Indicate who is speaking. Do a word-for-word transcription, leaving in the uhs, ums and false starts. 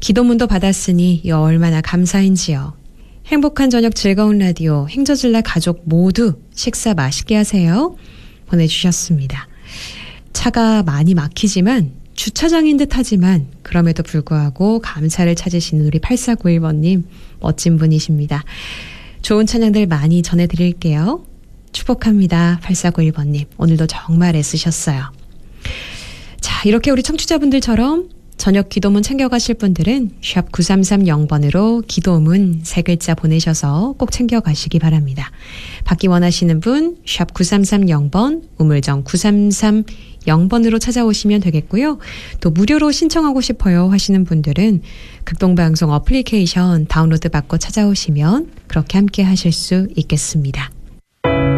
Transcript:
Speaker 1: 기도문도 받았으니 이 얼마나 감사인지요. 행복한 저녁 즐거운 라디오 행저질라 가족 모두 식사 맛있게 하세요. 보내주셨습니다. 차가 많이 막히지만 주차장인 듯 하지만 그럼에도 불구하고 감사를 찾으시는 우리 팔사구일 번님 멋진 분이십니다. 좋은 찬양들 많이 전해드릴게요. 축복합니다. 팔사구일 번님 오늘도 정말 애쓰셨어요. 자, 이렇게 우리 청취자분들처럼 저녁 기도문 챙겨가실 분들은 샵 구삼삼영 번으로 기도문 세 글자 보내셔서 꼭 챙겨가시기 바랍니다. 받기 원하시는 분 샵 구삼삼영 번 우물정 구삼삼영 번으로 찾아오시면 되겠고요. 또 무료로 신청하고 싶어요 하시는 분들은 극동방송 어플리케이션 다운로드 받고 찾아오시면 그렇게 함께 하실 수 있겠습니다.